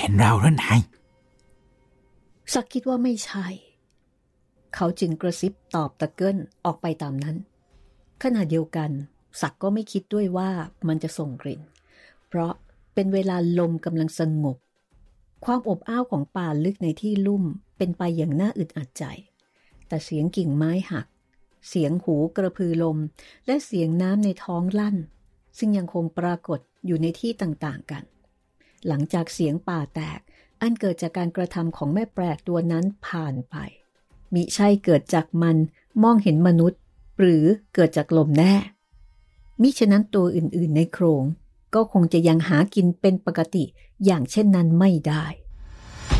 ห็นเราหรือนายศักคิดว่าไม่ใช่เขาจึงกระซิบตอบตะเกิลออกไปตามนั้นขณะเดียวกันศักก็ไม่คิดด้วยว่ามันจะส่งกลิ่นเพราะเป็นเวลาลมกำลังสงบความอบอ้าวของป่าลึกในที่ลุ่มเป็นไปอย่างน่าอึดอัดใจแต่เสียงกิ่งไม้หักเสียงหูกระพือลมและเสียงน้ำในท้องลั่นซึ่งยังคงปรากฏอยู่ในที่ต่างๆกันหลังจากเสียงป่าแตกอันเกิดจากการกระทำของแม่แปลกตัวนั้นผ่านไปมิใช่เกิดจากมันมองเห็นมนุษย์หรือเกิดจากลมแน่มิฉะนั้นตัวอื่นๆในโขลงก็คงจะยังหากินเป็นปกติอย่างเช่นนั้นไม่ได้